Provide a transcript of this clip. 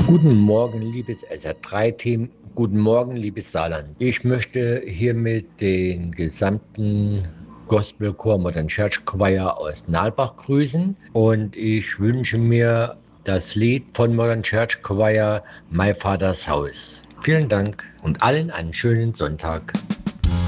Guten Morgen, liebes SR3-Team. Guten Morgen, liebes Saarland. Ich möchte hiermit den gesamten Gospelchor Modern Church Choir aus Nalbach grüßen und ich wünsche mir das Lied von Modern Church Choir My Father's House. Vielen Dank und allen einen schönen Sonntag.